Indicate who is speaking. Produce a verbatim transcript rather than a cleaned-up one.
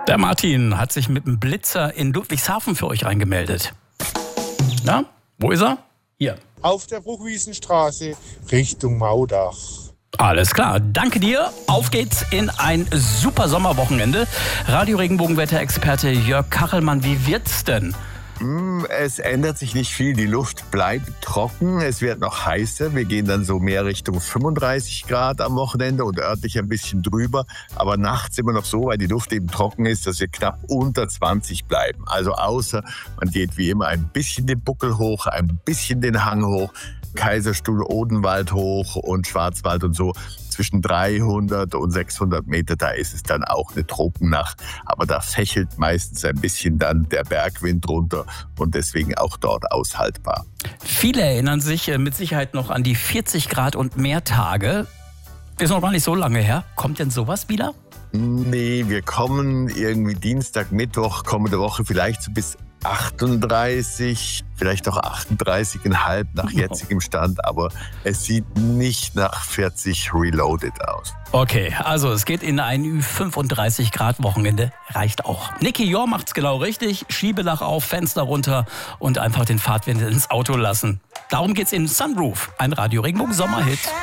Speaker 1: Der Martin hat sich mit einem Blitzer in Ludwigshafen für euch reingemeldet. Na, wo ist er? Hier.
Speaker 2: Auf der Bruchwiesenstraße Richtung Maudach.
Speaker 1: Alles klar, danke dir. Auf geht's in ein super Sommerwochenende. Radio-Regenbogen-Wetterexperte Jörg Kachelmann, wie wird's denn?
Speaker 3: Es ändert sich nicht viel. Die Luft bleibt trocken. Es wird noch heißer. Wir gehen dann so mehr Richtung fünfunddreißig Grad am Wochenende und örtlich ein bisschen drüber. Aber nachts immer noch so, weil die Luft eben trocken ist, dass wir knapp unter zwanzig bleiben. Also außer man geht wie immer ein bisschen den Buckel hoch, ein bisschen den Hang hoch, Kaiserstuhl, Odenwald hoch und Schwarzwald und so. Zwischen dreihundert und sechshundert Meter, da ist es dann auch eine Tropennacht. Aber da fächelt meistens ein bisschen dann der Bergwind runter und deswegen auch dort aushaltbar.
Speaker 1: Viele erinnern sich mit Sicherheit noch an die vierzig Grad und mehr Tage. Ist noch gar nicht so lange her. Kommt denn sowas wieder?
Speaker 3: Nee, wir kommen irgendwie Dienstag, Mittwoch, kommende Woche vielleicht so bis achtunddreißig, vielleicht auch achtunddreißig Komma fünf nach jetzigem Stand, aber es sieht nicht nach vierzig reloaded aus.
Speaker 1: Okay, also es geht in ein fünfunddreißig Grad Wochenende, reicht auch. Nicky Jor macht's genau richtig, Schiebedach auf, Fenster runter und einfach den Fahrtwind ins Auto lassen. Darum geht's in Sunroof, ein Radio Regenbogen Sommerhit.